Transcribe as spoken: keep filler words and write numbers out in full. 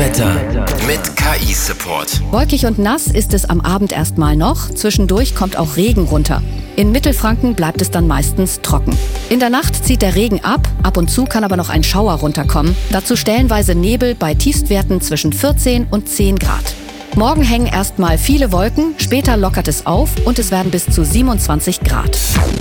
Wetter mit K I-Support. Wolkig und nass ist es am Abend erstmal noch. Zwischendurch kommt auch Regen runter. In Mittelfranken bleibt es dann meistens trocken. In der Nacht zieht der Regen ab. Ab und zu kann aber noch ein Schauer runterkommen. Dazu stellenweise Nebel bei Tiefstwerten zwischen vierzehn und zehn Grad. Morgen hängen erstmal viele Wolken, später lockert es auf und es werden bis zu siebenundzwanzig Grad.